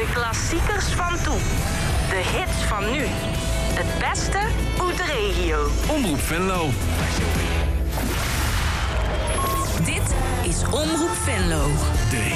De klassiekers van toen. De hits van nu. Het beste uit de regio. Omroep Venlo. Dit is Omroep Venlo.